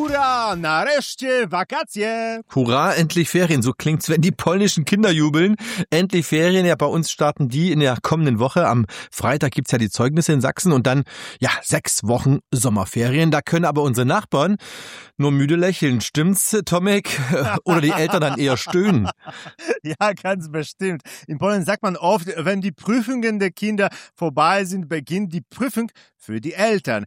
Hurra, nareszcie wakacje! Hurra, endlich Ferien. So klingt's, wenn die polnischen Kinder jubeln. Endlich Ferien. Ja, bei uns starten die in der kommenden Woche. Am Freitag gibt's ja die Zeugnisse in Sachsen und dann, 6 Wochen Sommerferien. Da können aber unsere Nachbarn nur müde lächeln. Stimmt's, Tomek? Oder die Eltern dann eher stöhnen? Ja, ganz bestimmt. In Polen sagt man oft, wenn die Prüfungen der Kinder vorbei sind, beginnt die Prüfung für die Eltern.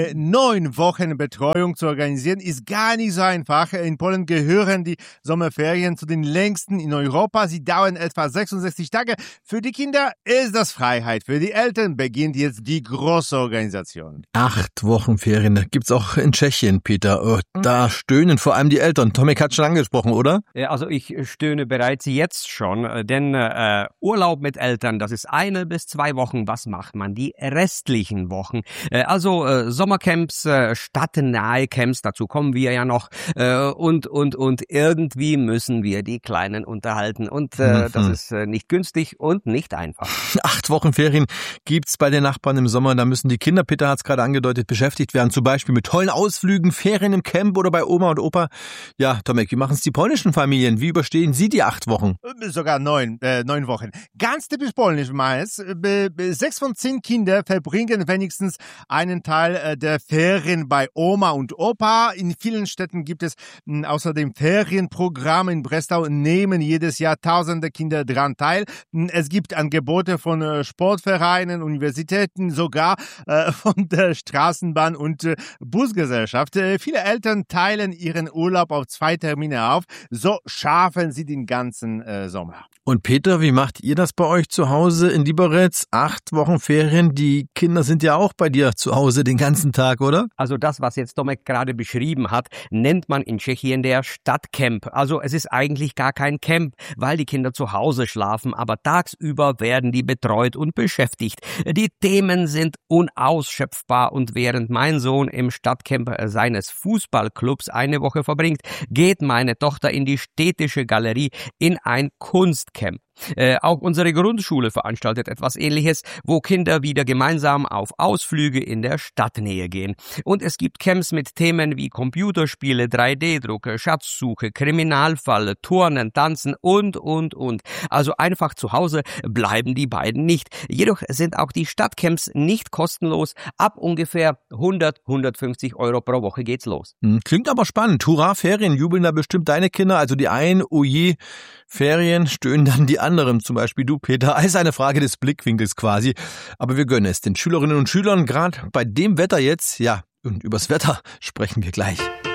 9 Wochen Betreuung zu organisieren ist gar nicht so einfach. In Polen gehören die Sommerferien zu den längsten in Europa. Sie dauern etwa 66 Tage. Für die Kinder ist das Freiheit. Für die Eltern beginnt jetzt die große Organisation. 8 Wochen Ferien gibt's auch in Tschechien, Peter. Oh, da stöhnen vor allem die Eltern. Tomek hat schon angesprochen, oder? Also ich stöhne bereits jetzt schon, denn Urlaub mit Eltern, das ist 1 bis 2 Wochen. Was macht man die restlichen Wochen? Also Sommercamps, stadtnahe Camps, dazu kommen wir ja noch. Und irgendwie müssen wir die Kleinen unterhalten. Und das ist nicht günstig und nicht einfach. 8 Wochen Ferien gibt's bei den Nachbarn im Sommer. Da müssen die Kinder, Peter hat's gerade angedeutet, beschäftigt werden. Zum Beispiel mit tollen Ausflügen, Ferien im Camp oder bei Oma und Opa. Ja, Tomek, wie machen's die polnischen Familien? Wie überstehen sie die 8 Wochen? Sogar 9 Wochen. Ganz typisch polnisch meist. 6 von 10 Kinder verbringen wenigstens einen Teil der Ferien bei Oma und Opa. In vielen Städten gibt es außerdem Ferienprogramme. In Breslau nehmen jedes Jahr tausende Kinder daran teil. Es gibt Angebote von Sportvereinen, Universitäten, sogar von der Straßenbahn und Busgesellschaft. Viele Eltern teilen ihren Urlaub auf 2 Termine auf. So schaffen sie den ganzen Sommer. Und Peter, wie macht ihr das bei euch zu Hause in Liberec? 8 Wochen Ferien, die Kinder sind ja auch bei dir zu Hause den ganzen Tag, oder? Also das, was jetzt Tomek gerade beschrieben hat, nennt man in Tschechien der Stadtcamp. Also es ist eigentlich gar kein Camp, weil die Kinder zu Hause schlafen, aber tagsüber werden die betreut und beschäftigt. Die Themen sind unausschöpfbar und während mein Sohn im Stadtcamp seines Fußballclubs eine Woche verbringt, geht meine Tochter in die städtische Galerie in ein Kunstcamp. Auch unsere Grundschule veranstaltet etwas Ähnliches, wo Kinder wieder gemeinsam auf Ausflüge in der Stadtnähe gehen. Und es gibt Camps mit Themen wie Computerspiele, 3D-Druck, Schatzsuche, Kriminalfall, Turnen, Tanzen und. Also einfach zu Hause bleiben die beiden nicht. Jedoch sind auch die Stadtcamps nicht kostenlos. Ab ungefähr 150 Euro pro Woche geht's los. Klingt aber spannend. Hurra, Ferien, jubeln da bestimmt deine Kinder. Also die einen, oh je, Ferien, stöhnen dann die anderen, zum Beispiel du, Peter. Ist eine Frage des Blickwinkels quasi. Aber wir gönnen es den Schülerinnen und Schülern, gerade bei dem Wetter jetzt. Ja, und übers Wetter sprechen wir gleich.